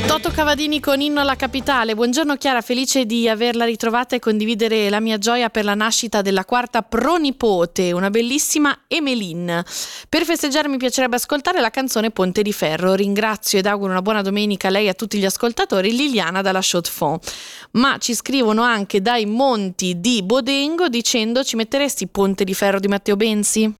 Toto Cavadini con Inno alla Capitale. Buongiorno Chiara, felice di averla ritrovata e condividere la mia gioia per la nascita della quarta pronipote, una bellissima Emeline. Per festeggiare mi piacerebbe ascoltare la canzone Ponte di Ferro. Ringrazio ed auguro una buona domenica a lei e a tutti gli ascoltatori. Liliana dalla Chaux de Fonds. Ma ci scrivono anche dai monti di Bodengo dicendo: ci metteresti Ponte di Ferro di Matteo Benzi?